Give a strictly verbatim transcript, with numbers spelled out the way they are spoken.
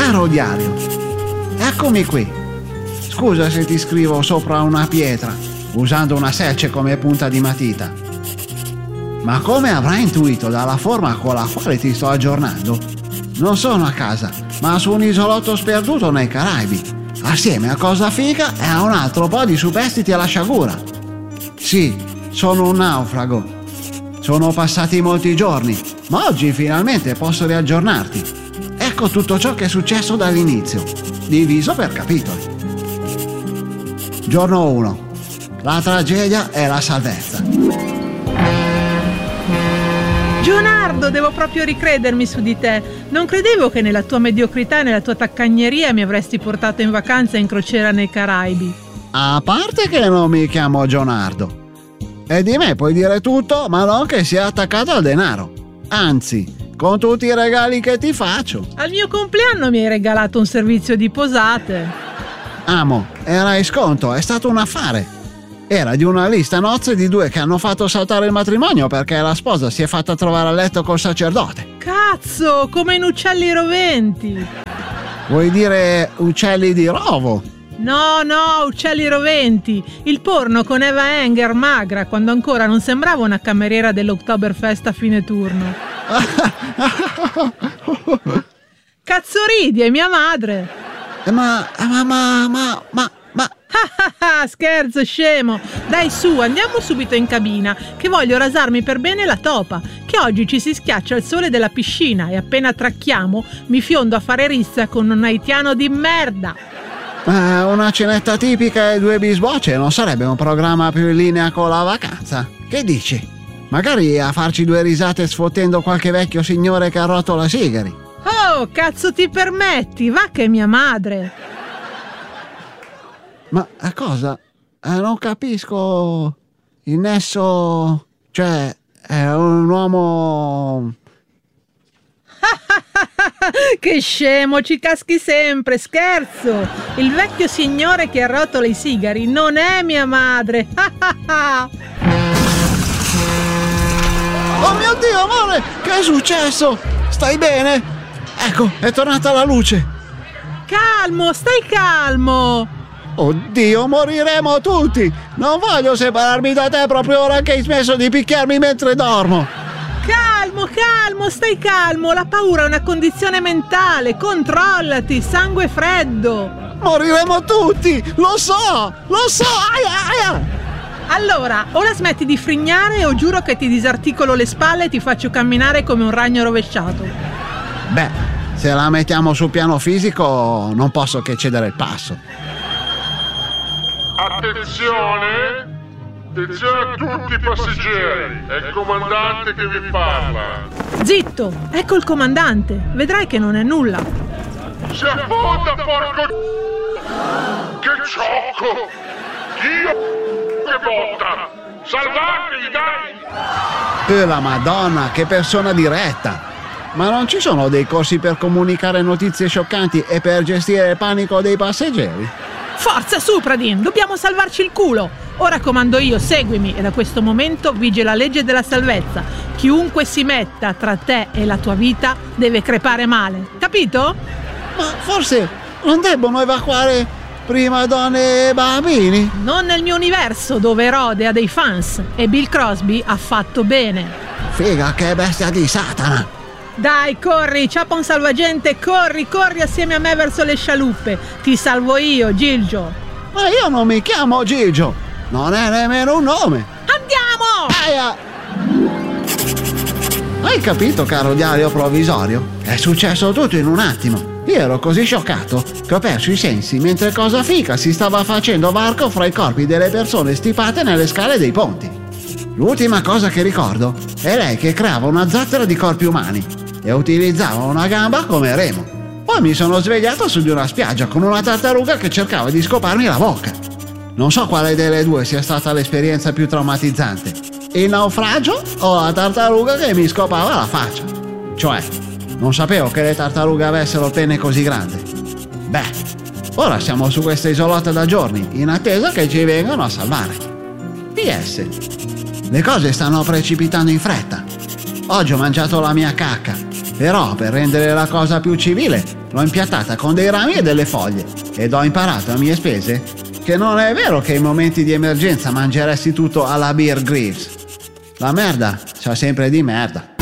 Caro diario, eccomi qui. Scusa se ti scrivo sopra una pietra, usando una selce come punta di matita. Ma come avrai intuito dalla forma con la quale ti sto aggiornando, non sono a casa, ma su un isolotto sperduto nei Caraibi, assieme a Cosa Figa e a un altro po' di superstiti alla sciagura. Sì, sono un naufrago. Sono passati molti giorni, ma oggi finalmente posso riaggiornarti. Ecco tutto ciò che è successo dall'inizio, diviso per capitoli. Giorno uno. La tragedia e la salvezza. Gionardo, devo proprio ricredermi su di te. Non credevo che nella tua mediocrità e nella tua taccagneria mi avresti portato in vacanza in crociera nei Caraibi. A parte che non mi chiamo Gionardo. E di me puoi dire tutto, ma non che sia attaccato al denaro. Anzi, con tutti i regali che ti faccio. Al mio compleanno mi hai regalato un servizio di posate. Amo, era in sconto, è stato un affare. Era di una lista nozze di due che hanno fatto saltare il matrimonio perché la sposa si è fatta trovare a letto col sacerdote. Cazzo, come in Uccelli roventi. Vuoi dire uccelli di rovo? No, no, Uccelli roventi. Il porno con Eva Enger magra, quando ancora non sembrava una cameriera dell'Oktoberfest a fine turno. Cazzo ridi, è mia madre. Ma, ma, ma, ma, ma, ma... Scherzo, scemo. Dai su, andiamo subito in cabina, che voglio rasarmi per bene la topa, che oggi ci si schiaccia al sole della piscina e appena tracchiamo mi fiondo a fare rissa con un haitiano di merda. Eh, una cenetta tipica e due bisbocce non sarebbe un programma più in linea con la vacanza? Che dici? Magari a farci due risate sfottendo qualche vecchio signore che ha rotto la sigari. Oh, cazzo ti permetti? Va che è mia madre. Ma a cosa? Eh, non capisco il nesso. Cioè, è un uomo... Che scemo, ci caschi sempre, scherzo. Il vecchio signore che arrotola i sigari non è mia madre. Oh mio Dio, amore, che è successo? Stai bene? Ecco, è tornata la luce. Calmo, stai calmo. Oddio, moriremo tutti. Non voglio separarmi da te proprio ora che hai smesso di picchiarmi mentre dormo. Calmo, calmo, stai calmo. La paura è una condizione mentale. Controllati, sangue freddo. Moriremo tutti, lo so, lo so. Aia, aia. Allora, o la smetti di frignare o giuro che ti disarticolo le spalle e ti faccio camminare come un ragno rovesciato. Beh, se la mettiamo sul piano fisico non posso che cedere il passo. Attenzione! Attenzione a tutti i passeggeri! È il comandante che vi parla! Zitto! Ecco il comandante! Vedrai che non è nulla! Si affonda, porco... Che ciocco! Dio... Che botta! Salvatevi, dai! E la Madonna, che persona diretta! Ma non ci sono dei corsi per comunicare notizie scioccanti e per gestire il panico dei passeggeri? Forza su, Pradin, dobbiamo salvarci il culo. Ora comando io, seguimi, e da questo momento vige la legge della salvezza. Chiunque si metta tra te e la tua vita deve crepare male, capito? Ma forse non debbono evacuare prima donne e bambini? Non nel mio universo, dove Erode ha dei fans e Bill Crosby ha fatto bene. Figa, che bestia di Satana! Dai, corri, ciappa un salvagente, corri, corri assieme a me verso le scialuppe. Ti salvo io, Gilgio. Ma io non mi chiamo Gilgio, non è nemmeno un nome. Andiamo! Aia! Hai capito, caro diario provvisorio? È successo tutto in un attimo. Io ero così scioccato che ho perso i sensi mentre Cosa Figa si stava facendo varco fra i corpi delle persone stipate nelle scale dei ponti. L'ultima cosa che ricordo è lei che creava una zattera di corpi umani e utilizzava una gamba come remo. Poi mi sono svegliato su di una spiaggia con una tartaruga che cercava di scoparmi la bocca. Non so quale delle due sia stata l'esperienza più traumatizzante, il naufragio o la tartaruga che mi scopava la faccia. Cioè, non sapevo che le tartarughe avessero pene così grandi. Beh, ora siamo su questa isolotta da giorni, in attesa che ci vengano a salvare. P S Le cose stanno precipitando in fretta. Oggi ho mangiato la mia cacca, però per rendere la cosa più civile l'ho impiattata con dei rami e delle foglie ed ho imparato a mie spese che non è vero che in momenti di emergenza mangeresti tutto alla Bear Grylls. La merda c'ha sempre di merda.